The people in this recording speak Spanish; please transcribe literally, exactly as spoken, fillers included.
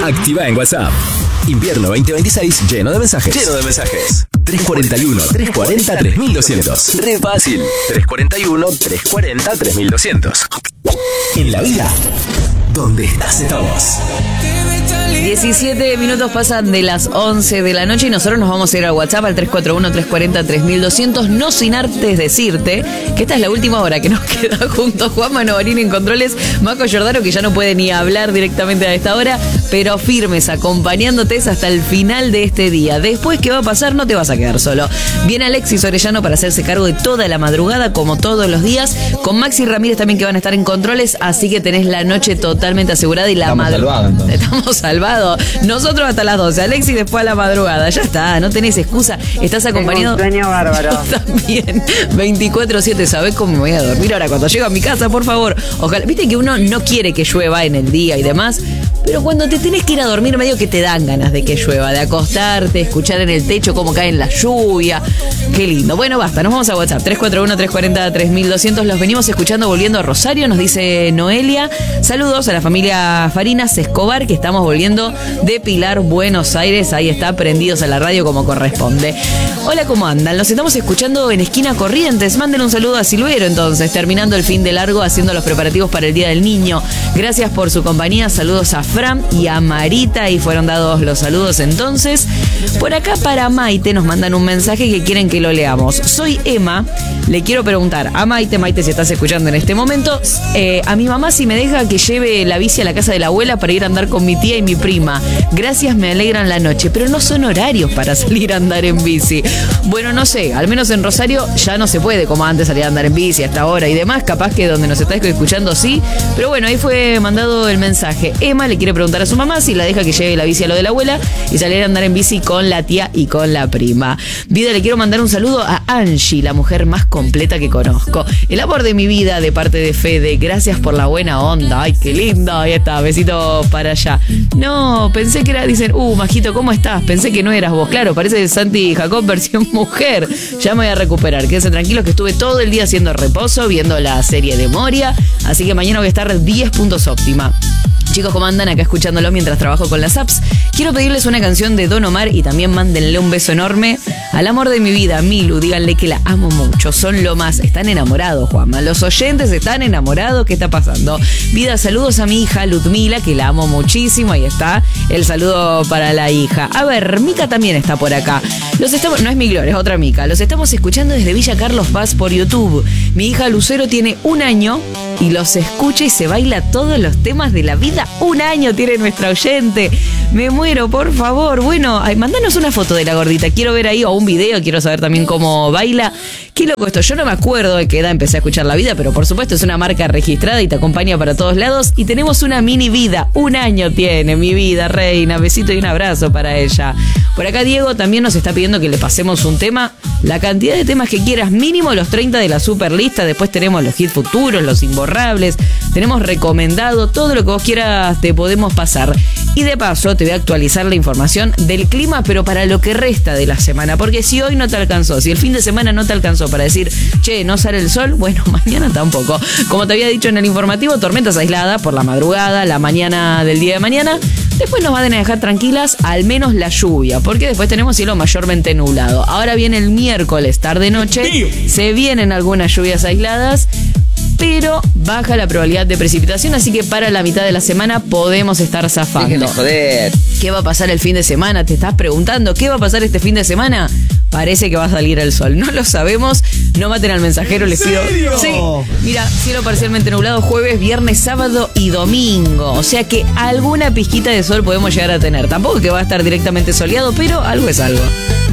Activa en WhatsApp. Invierno veinte veintiséis lleno de mensajes. Lleno de mensajes. tres cuarenta y uno, tres cuarenta, tres mil doscientos. Re fácil. tres cuarenta y uno, tres cuarenta, tres mil doscientos. En la vida, donde estás estamos. diecisiete minutos pasan de las once de la noche y nosotros nos vamos a ir al WhatsApp al tres cuatro uno, tres cuarenta, tres mil doscientos. No sin antes decirte que esta es la última hora que nos queda juntos. Juan Manovarini en controles, Maco Giordano, que ya no puede ni hablar directamente a esta hora, pero firmes, acompañándote hasta el final de este día. Después, ¿qué va a pasar? No te vas a quedar solo. Viene Alexis Orellano para hacerse cargo de toda la madrugada, como todos los días, con Maxi Ramírez también, que van a estar en controles, así que tenés la noche totalmente asegurada y la madrugada. Estamos salvados. Nosotros hasta las doce, Alexis después a la madrugada. Ya está, no tenés excusa. Estás acompañado. Tengo un sueño bárbaro. También, veinticuatro siete. ¿Sabés cómo me voy a dormir ahora cuando llego a mi casa? Por favor. Ojalá. Viste que uno no quiere que llueva en el día y demás, pero cuando te tenés que ir a dormir, medio que te dan ganas de que llueva, de acostarte, escuchar en el techo cómo cae en la lluvia. Qué lindo. Bueno, basta, nos vamos a WhatsApp. tres cuatro uno, tres cuarenta, tres mil doscientos. Los venimos escuchando volviendo a Rosario, nos dice Noelia. Saludos a la familia Farinas Escobar, que estamos volviendo de Pilar, Buenos Aires. Ahí está, prendidos a la radio como corresponde. Hola, ¿cómo andan? Los estamos escuchando en Esquina Corrientes. Manden un saludo a Silvero, entonces, terminando el fin de largo, haciendo los preparativos para el Día del Niño. Gracias por su compañía. Saludos a Fran y a Marita, y fueron dados los saludos entonces. Por acá para Maite nos mandan un mensaje que quieren que lo leamos. Soy Emma, le quiero preguntar a Maite, Maite, si estás escuchando en este momento, eh, a mi mamá si me deja que lleve la bici a la casa de la abuela para ir a andar con mi tía y mi prima. Gracias, me alegran la noche, pero no son horarios para salir a andar en bici. Bueno, no sé, al menos en Rosario ya no se puede como antes salir a andar en bici hasta ahora y demás. Capaz que donde nos está escuchando sí, pero bueno, ahí fue mandado el mensaje. Emma le quiere preguntar a su mamá si la deja que lleve la bici a lo de la abuela y salir a andar en bici con la tía y con la prima. Vida, le quiero mandar un saludo a Angie, la mujer más completa que conozco. El amor de mi vida, de parte de Fede. Gracias por la buena onda. Ay, qué lindo. Ahí está, besito para allá. No, pensé que era, dicen, uh, Majito, ¿cómo estás? Pensé que no eras vos. Claro, parece Santi Jacob versión mujer. Ya me voy a recuperar. Quédense tranquilos que estuve todo el día haciendo reposo, viendo la serie de Moria. Así que mañana voy a estar diez puntos óptima. Chicos, ¿cómo andan? Acá escuchándolo mientras trabajo con las apps. Quiero pedirles una canción de Don Omar y también mándenle un beso enorme al amor de mi vida, Milu. Díganle que la amo mucho. Son lo más. Están enamorados, Juanma. Los oyentes están enamorados. ¿Qué está pasando? Vida, saludos a mi hija Ludmila, que la amo muchísimo. Ahí está el saludo para la hija. A ver, Mica también está por acá. Los estamos, no es mi Gloria, es otra Mica. Los estamos escuchando desde Villa Carlos Paz por YouTube. Mi hija Lucero tiene un año y los escucha y se baila todos los temas de la vida. Un año tiene nuestra oyente. Me muero, por favor. Bueno, ay, mandanos una foto de la gordita. Quiero ver ahí, o un video, quiero saber también cómo baila. Qué loco esto. Yo no me acuerdo de qué edad empecé a escuchar La Vida, pero por supuesto es una marca registrada y te acompaña para todos lados. Y tenemos una mini vida. Un año tiene mi vida, reina. Besito y un abrazo para ella. Por acá Diego también nos está pidiendo que le pasemos un tema. La cantidad de temas que quieras, mínimo los treinta de la super lista. Después tenemos los hits futuros, los imborrables. Tenemos recomendado, todo lo que vos quieras te podemos pasar. Y de paso te voy a actualizar la información del clima, pero para lo que resta de la semana. Porque si hoy no te alcanzó, si el fin de semana no te alcanzó para decir, che, no sale el sol, bueno, mañana tampoco. Como te había dicho en el informativo, tormentas aisladas por la madrugada, la mañana del día de mañana. Después nos van a dejar tranquilas al menos la lluvia, porque después tenemos cielo mayormente nublado. Ahora viene el miércoles, tarde-noche, se vienen algunas lluvias aisladas, pero baja la probabilidad de precipitación, así que para la mitad de la semana podemos estar zafando. Déjenme joder. ¿Qué va a pasar el fin de semana? ¿Te estás preguntando qué va a pasar este fin de semana? Parece que va a salir el sol. No lo sabemos. No maten al mensajero, les pido. Sí. Mira, cielo parcialmente nublado jueves, viernes, sábado y domingo. O sea que alguna pizquita de sol podemos llegar a tener. Tampoco que va a estar directamente soleado, pero algo es algo.